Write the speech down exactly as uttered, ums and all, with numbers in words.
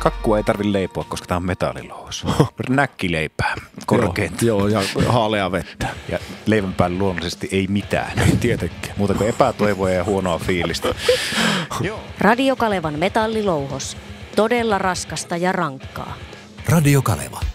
Kakkua ei tarvitse leipoa, koska tää on metallilouhos. Näkkileipää, korkeinta. Joo, joo, ja haalea vettä. Ja leivän päällä luonnollisesti ei mitään. Tietenkin. Muuta kuin epätoivoa ja huonoa fiilistä. Radio Kalevan metallilouhos. Todella raskasta ja rankkaa. Radio Kaleva.